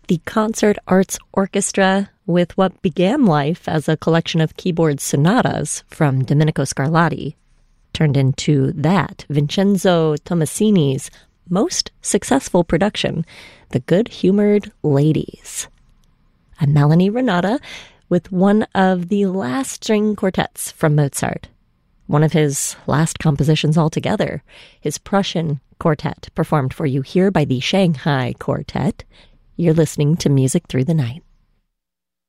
The Concert Arts Orchestra, with what began life as a collection of keyboard sonatas from Domenico Scarlatti, turned into that Vincenzo Tommasini's most successful production, The Good-Humored Ladies. I'm Melanie Renata with one of the last string quartets from Mozart. One of his last compositions altogether, his Prussian Quartet, performed for you here by the Shanghai Quartet. You're listening to Music Through the Night.